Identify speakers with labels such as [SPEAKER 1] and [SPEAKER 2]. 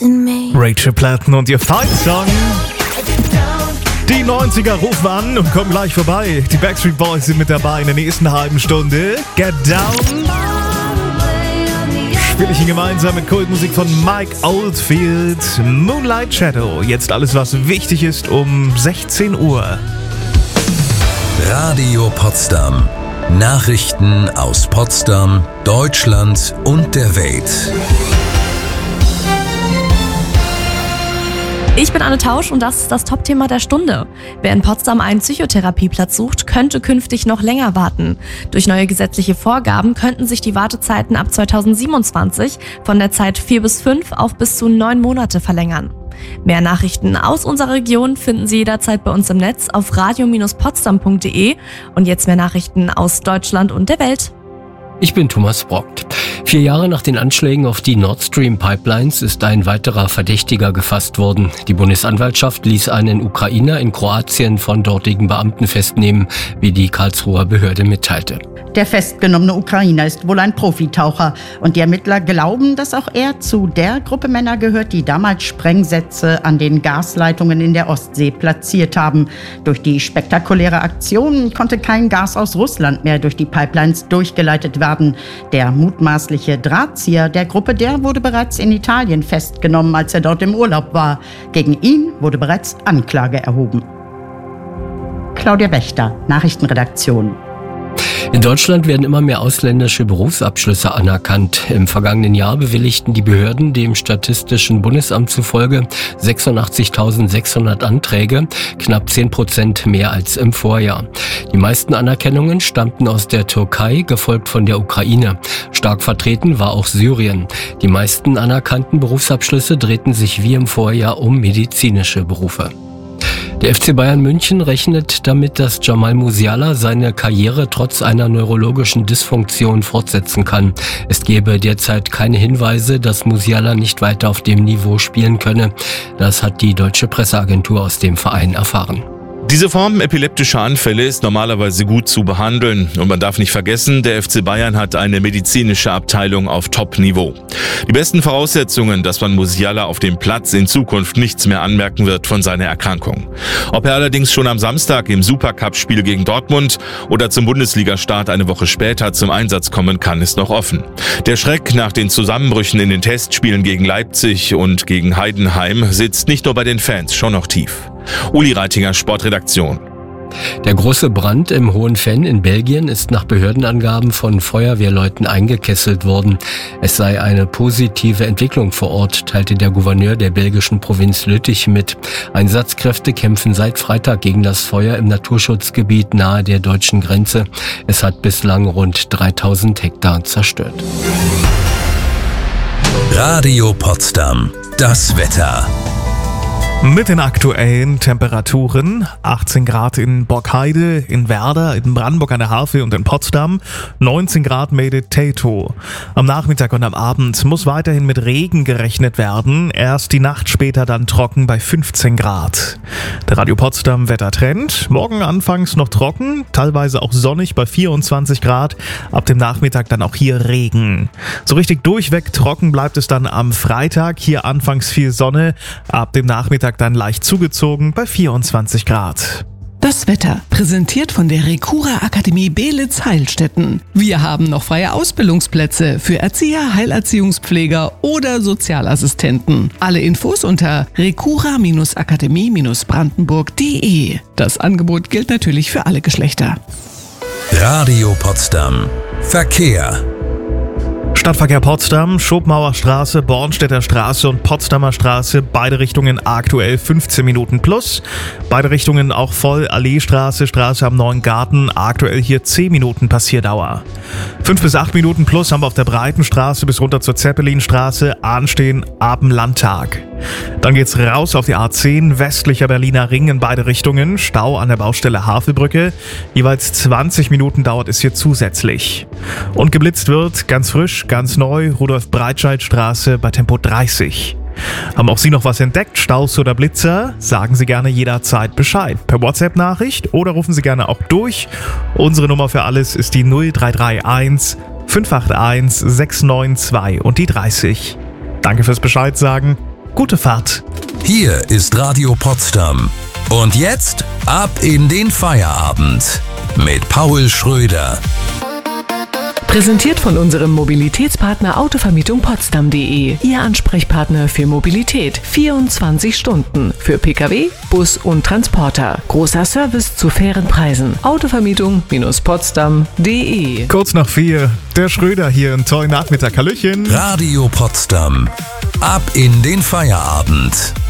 [SPEAKER 1] Rachel Platten und ihr Fight Song. Die 90er rufen an und kommen gleich vorbei. Die Backstreet Boys sind mit dabei in der nächsten halben Stunde. Get Down. Spiele ich ihn gemeinsam mit Kultmusik von Mike Oldfield. Moonlight Shadow. Jetzt alles, was wichtig ist um 16 Uhr.
[SPEAKER 2] Radio Potsdam. Nachrichten aus Potsdam, Deutschland und der Welt.
[SPEAKER 3] Ich bin Anne Tausch und das ist das Top-Thema der Stunde. Wer in Potsdam einen Psychotherapieplatz sucht, könnte künftig noch länger warten. Durch neue gesetzliche Vorgaben könnten sich die Wartezeiten ab 2027 von der Zeit 4 bis 5 auf bis zu 9 Monate verlängern. Mehr Nachrichten aus unserer Region finden Sie jederzeit bei uns im Netz auf radio-potsdam.de und jetzt mehr Nachrichten aus Deutschland und der Welt.
[SPEAKER 4] Ich bin Thomas Brockt. 4 Jahre nach den Anschlägen auf die Nord Stream Pipelines ist ein weiterer Verdächtiger gefasst worden. Die Bundesanwaltschaft ließ einen Ukrainer in Kroatien von dortigen Beamten festnehmen, wie die Karlsruher Behörde mitteilte.
[SPEAKER 5] Der festgenommene Ukrainer ist wohl ein Profitaucher und die Ermittler glauben, dass auch er zu der Gruppe Männer gehört, die damals Sprengsätze an den Gasleitungen in der Ostsee platziert haben. Durch die spektakuläre Aktion konnte kein Gas aus Russland mehr durch die Pipelines durchgeleitet werden. Der mutmaßliche Drahtzieher der Gruppe, der wurde bereits in Italien festgenommen, als er dort im Urlaub war. Gegen ihn wurde bereits Anklage erhoben. Claudia Wächter, Nachrichtenredaktion.
[SPEAKER 4] In Deutschland werden immer mehr ausländische Berufsabschlüsse anerkannt. Im vergangenen Jahr bewilligten die Behörden dem Statistischen Bundesamt zufolge 86.600 Anträge, knapp 10% mehr als im Vorjahr. Die meisten Anerkennungen stammten aus der Türkei, gefolgt von der Ukraine. Stark vertreten war auch Syrien. Die meisten anerkannten Berufsabschlüsse drehten sich wie im Vorjahr um medizinische Berufe. Der FC Bayern München rechnet damit, dass Jamal Musiala seine Karriere trotz einer neurologischen Dysfunktion fortsetzen kann. Es gebe derzeit keine Hinweise, dass Musiala nicht weiter auf dem Niveau spielen könne. Das hat die deutsche Presseagentur aus dem Verein erfahren.
[SPEAKER 6] Diese Form epileptischer Anfälle ist normalerweise gut zu behandeln. Und man darf nicht vergessen, der FC Bayern hat eine medizinische Abteilung auf Top-Niveau. Die besten Voraussetzungen, dass man Musiala auf dem Platz in Zukunft nichts mehr anmerken wird von seiner Erkrankung. Ob er allerdings schon am Samstag im Supercup-Spiel gegen Dortmund oder zum Bundesliga-Start eine Woche später zum Einsatz kommen kann, ist noch offen. Der Schreck nach den Zusammenbrüchen in den Testspielen gegen Leipzig und gegen Heidenheim sitzt nicht nur bei den Fans schon noch tief. Uli Reitinger, Sportredaktion.
[SPEAKER 4] Der große Brand im Hohenfenn in Belgien ist nach Behördenangaben von Feuerwehrleuten eingekesselt worden. Es sei eine positive Entwicklung vor Ort, teilte der Gouverneur der belgischen Provinz Lüttich mit. Einsatzkräfte kämpfen seit Freitag gegen das Feuer im Naturschutzgebiet nahe der deutschen Grenze. Es hat bislang rund 3000 Hektar zerstört.
[SPEAKER 2] Radio Potsdam. Das Wetter.
[SPEAKER 1] Mit den aktuellen Temperaturen: 18 Grad in Borkheide, in Werder, in Brandenburg an der Havel und in Potsdam, 19 Grad Mede-Teto. Am Nachmittag und am Abend muss weiterhin mit Regen gerechnet werden. Erst die Nacht später dann trocken bei 15 Grad. Der Radio Potsdam Wettertrend: Morgen anfangs noch trocken, teilweise auch sonnig bei 24 Grad. Ab dem Nachmittag dann auch hier Regen. So richtig durchweg trocken bleibt es dann am Freitag. Hier anfangs viel Sonne, ab dem Nachmittag dann leicht zugezogen bei 24 Grad.
[SPEAKER 7] Das Wetter, präsentiert von der Recura Akademie Beelitz-Heilstätten. Wir haben noch freie Ausbildungsplätze für Erzieher, Heilerziehungspfleger oder Sozialassistenten. Alle Infos unter recura-akademie-brandenburg.de. Das Angebot gilt natürlich für alle Geschlechter.
[SPEAKER 2] Radio Potsdam. Verkehr.
[SPEAKER 1] Stadtverkehr Potsdam, Schopmauer Straße, Bornstädter Straße und Potsdamer Straße, beide Richtungen aktuell 15 Minuten plus. Beide Richtungen auch voll, Alleestraße, Straße am Neuen Garten, aktuell hier 10 Minuten Passierdauer. 5 bis 8 Minuten plus haben wir auf der Breitenstraße bis runter zur Zeppelinstraße, anstehen ab dem Landtag. Dann geht's raus auf die A10, westlicher Berliner Ring in beide Richtungen, Stau an der Baustelle Havelbrücke, jeweils 20 Minuten dauert es hier zusätzlich. Und geblitzt wird, ganz frisch, ganz neu, Rudolf-Breitscheid-Straße bei Tempo 30. Haben auch Sie noch was entdeckt, Staus oder Blitzer? Sagen Sie gerne jederzeit Bescheid. Per WhatsApp-Nachricht oder rufen Sie gerne auch durch. Unsere Nummer für alles ist die 0331 581 692 und die 30. Danke fürs Bescheid sagen. Gute Fahrt.
[SPEAKER 2] Hier ist Radio Potsdam. Und jetzt ab in den Feierabend mit Paul Schröder.
[SPEAKER 7] Präsentiert von unserem Mobilitätspartner Autovermietung Potsdam.de. Ihr Ansprechpartner für Mobilität. 24 Stunden. Für Pkw, Bus und Transporter. Großer Service zu fairen Preisen. Autovermietung-Potsdam.de.
[SPEAKER 1] Kurz nach 4, der Schröder hier, einen tollen Nachmittag. Hallöchen.
[SPEAKER 2] Radio Potsdam. Ab in den Feierabend.